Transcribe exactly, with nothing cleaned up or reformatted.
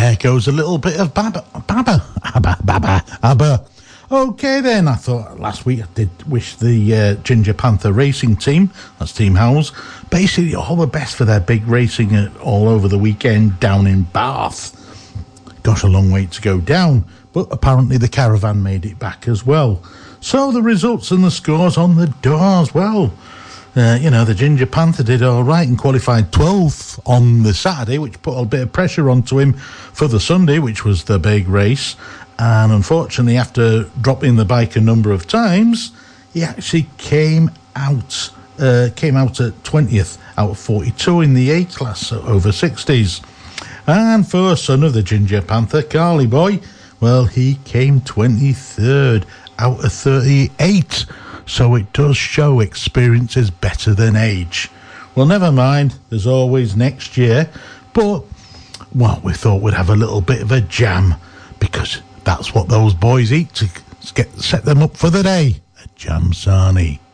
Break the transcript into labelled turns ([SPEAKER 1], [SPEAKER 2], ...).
[SPEAKER 1] there goes a little bit of Baba, Baba, Abba, Baba, Abba. Okay then, I thought last week I did wish the uh, Ginger Panther racing team, that's Team Howells, basically all the best for their big racing at, all over the weekend down in Bath. Gosh, a long way to go down, but apparently the caravan made it back as well. So the results and the scores on the doors, well, uh, you know, the Ginger Panther did all right and qualified twelfth on the Saturday, which put a bit of pressure onto him for the Sunday, which was the big race. And unfortunately, after dropping the bike a number of times, he actually came out uh, came out at twentieth out of forty-two in the A-class, so over sixties. And first son of the Ginger Panther, Carly Boy, well, he came twenty-third out of thirty-eight. So it does show experience is better than age. Well, never mind, there's always next year. But, well, we thought we'd have a little bit of a jam, because that's what those boys eat to get set them up for the day. A jam sarnie.